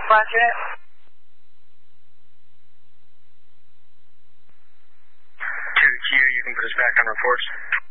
Roger. 2Q, you can put us back on reports.